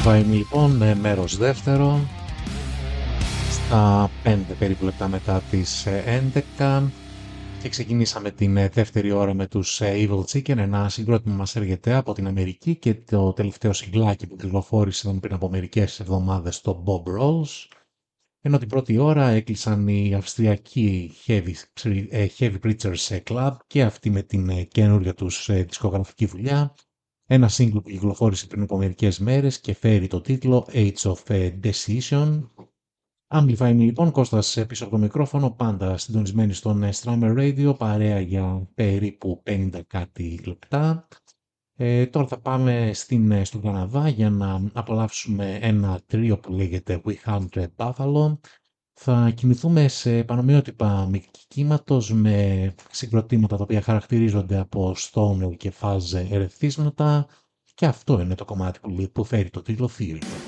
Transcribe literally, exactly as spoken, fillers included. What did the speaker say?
Amplify Me λοιπόν, με μέρος δεύτερο, στα πέντε περίπου λεπτά μετά τις έντεκα, και ξεκινήσαμε την δεύτερη ώρα με τους Evil Chicken, ένα συγκρότημα που μας έρχεται από την Αμερική και το τελευταίο συγκλάκι που κυκλοφόρησε πριν από μερικές εβδομάδες, το Bob Rolls. Ενώ την πρώτη ώρα έκλεισαν οι αυστριακοί Heavy, Heavy Preachers Club και αυτοί με την καινούργια τους δισκογραφική δουλειά. Ένα single που κυκλοφόρησε πριν από μερικές μέρες και φέρει το τίτλο Age of Decision. Amplify Me λοιπόν, Κώστας πίσω από το μικρόφωνο, πάντα συντονισμένοι στον Strammer Radio, παρέα για περίπου πενήντα κάτι λεπτά. Ε, τώρα θα πάμε στην, στον Καναδά για να απολαύσουμε ένα τρίο που λέγεται We Hunt Buffalo. Θα κινηθούμε σε πανομοιότυπα κύματος με συγκροτήματα τα οποία χαρακτηρίζονται από stoner και fuzz ερεθίσματα, και αυτό είναι το κομμάτι που, που φέρει το τίτλο Theory.